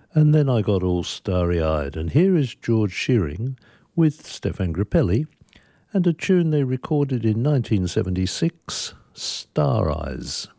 And then I got all starry-eyed. And here is George Shearing with Stefan Grappelli and a tune they recorded in 1976, Star Eyes.